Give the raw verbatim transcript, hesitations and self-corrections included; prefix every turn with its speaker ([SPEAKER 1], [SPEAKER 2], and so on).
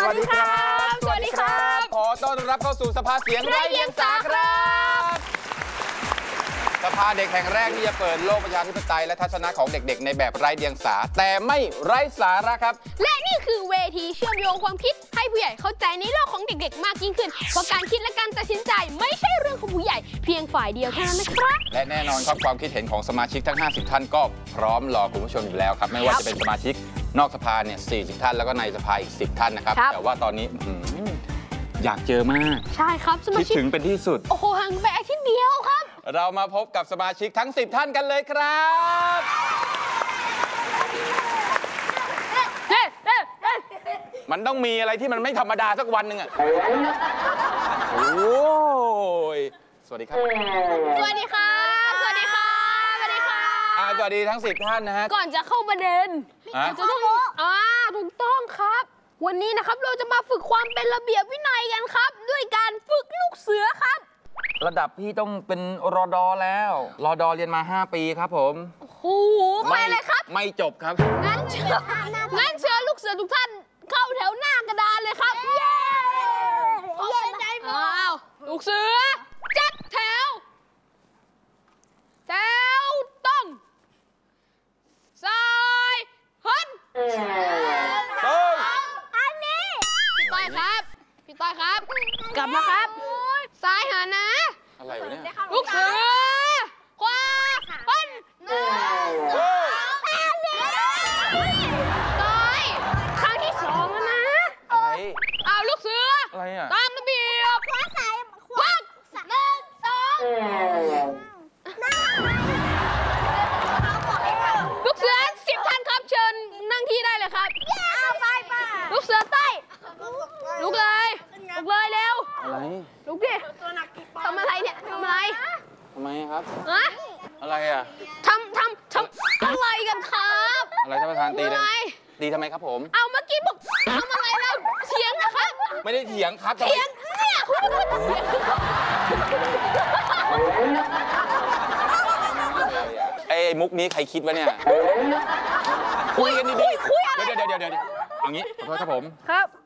[SPEAKER 1] วัสดีครับสวัสดีครับขอต้อนรับเข้าสู่สภาเสียงไร้เดียงสาครับสภาเด็กแห่งแรกที่จะเปิดโลกประชาธิปไตยและทัศนะของเด็กๆในแบบไร้เดียงสาแต่ไม่ไร้สาระครับ
[SPEAKER 2] และนี่คือเวทีเชื่อมโยงความคิดให้ผู้ใหญ่เข้าใจในโลกของเด็กๆมากยิ่งขึ้นเพราะการคิดและการตัดสินใจไม่ใช่เรื่องของผู้ใหญ่เพียงฝ่ายเดียวเท่านั้นนะครับ
[SPEAKER 1] และแน่นอนครับความคิดเห็นของสมาชิกทั้งห้าสิบท่านก็พร้อมรอคุณผู้ชมอยู่แล้วครับไม่ว่าจะเป็นสมาชิกนอกสภาเนี่ยสี่สิบท่านแล้วก็ในสภาอีกสิบท่านนะครับแต่ว่าตอนนี้อยากเจอมาก
[SPEAKER 2] ใช่ครับสมาชิก
[SPEAKER 1] คิดถึงเป็นที่สุด
[SPEAKER 2] โอ้โหห่างไปอาทิตย์เดียวครับ
[SPEAKER 1] เรามาพบกับสมาชิกทั้งสิบท่านกันเลยครับมันต้องมีอะไรที่มันไม่ธรรมดาสักวันหนึ่งอ่ะโอ้ยสวัสดีครับ
[SPEAKER 2] สวัสดีครับสวัสดีครับสวัสดีครับ
[SPEAKER 1] สวัสดีทั้งสิบท่านนะฮะ
[SPEAKER 2] ก่อนจะเข้าประเด็นจะต้องอ่าถูกต้องครับวันนี้นะครับเราจะมาฝึกความเป็นระเบียบวินัยกันครับด้วยการฝึกลูกเสือครับ
[SPEAKER 1] ระดับพี่ต้องเป็นรอดอแล้วรอดอเรียนมาห้าปีครับผม
[SPEAKER 2] โอ้โหไปเลยครับ
[SPEAKER 1] ไม่จบครับ
[SPEAKER 2] งั้นเชิญงั้นเชิญลูกเสือทุกท่านเข้าแถวหน้ากระดานเลยครับเย้เย้ได้หมดอ้าวลูกเสือจัดแถวแถวต้องซ้ายหันอันนี้พี่ต้อยครับพี่ต้อยครับกลับมาครับซ้ายหันนะ
[SPEAKER 1] อะไรวะเนี่ย
[SPEAKER 2] ลูกเสือขวาหันต้อยครั้งที่สองแล้วนะ
[SPEAKER 1] อะไร
[SPEAKER 2] อ้าวลูกเสือ
[SPEAKER 1] อะไรอ่ะ
[SPEAKER 2] ตามระเบียบขวาซ้ายขวาหนึ่งสองลูกเสือสิบท่านครับเชิญนั่งที่ได้เลยครับไปไปลูกเสือใต้ลุกเลยลุกเลยเร็ว
[SPEAKER 1] อะไร
[SPEAKER 2] ลุกดิทำอะไรเนี่ยทำอะไร
[SPEAKER 1] ทำไมครับ
[SPEAKER 2] ฮะ
[SPEAKER 1] อะไรอ่ะ
[SPEAKER 2] ทำทำทำอะไรกันครับ
[SPEAKER 1] อะไรท่านประธานตีเลยตีทำไมครับผม
[SPEAKER 2] เอาเมื่อกี้บอกทำอะไรแล้วเถียงนะครับ
[SPEAKER 1] ไม่ได้เถียงครับ
[SPEAKER 2] เถียงเนี่ยคุณพูดเถียง
[SPEAKER 1] ไอ้มุกนี้ใครคิดวะเนี่ยคุยกันดีๆเดี๋ยวเดี๋ยวเดี๋ยวเดี๋ยวอย่างนี้ขอโทษครับผม
[SPEAKER 2] ครับ